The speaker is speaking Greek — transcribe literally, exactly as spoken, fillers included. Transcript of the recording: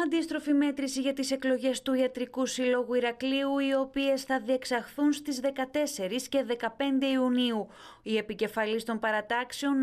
Αντίστροφη μέτρηση για τις εκλογές του Ιατρικού Συλλόγου Ηρακλείου, οι οποίες θα διεξαχθούν στις δεκατέσσερις και δεκαπέντε Ιουνίου. Οι επικεφαλείς των παρατάξεων